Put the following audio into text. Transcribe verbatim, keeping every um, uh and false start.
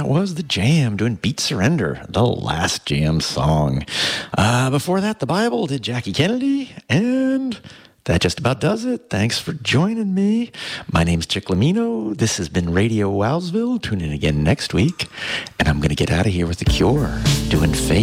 that was The Jam doing Beat Surrender, the last Jam song. Uh, before that, The Bible did Jackie Kennedy, and that just about does it. Thanks for joining me. My name's Chick Lamino. This has been Radio Wowsville. Tune in again next week, and I'm going to get out of here with The Cure doing Faith.